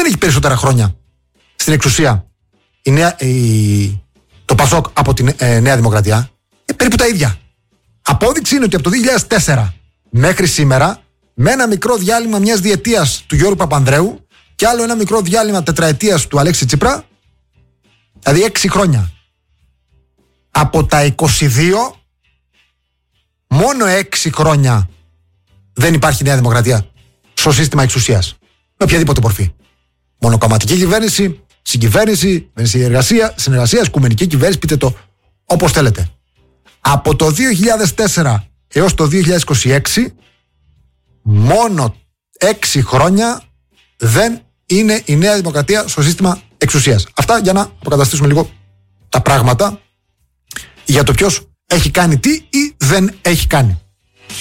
έχει περισσότερα χρόνια στην εξουσία το ΠΑΣΟΚ από τη Νέα Δημοκρατία. Περίπου τα ίδια. Απόδειξη είναι ότι από το 2004 μέχρι σήμερα, με ένα μικρό διάλειμμα μιας διετίας του Γιώργου Παπανδρέου και άλλο ένα μικρό διάλειμμα τετραετίας του Αλέξη Τσίπρα, δηλαδή 6 χρόνια. Από τα 22, μόνο 6 χρόνια δεν υπάρχει Νέα Δημοκρατία στο σύστημα εξουσίας. Με οποιαδήποτε μορφή. Μονοκομματική κυβέρνηση, συγκυβέρνηση, συνεργασία, οικουμενική κυβέρνηση, πείτε το όπως θέλετε. Από το 2004 έως το 2026, μόνο 6 χρόνια δεν είναι η Νέα Δημοκρατία στο σύστημα εξουσίας. Αυτά για να αποκαταστήσουμε λίγο τα πράγματα για το ποιος έχει κάνει τι ή δεν έχει κάνει.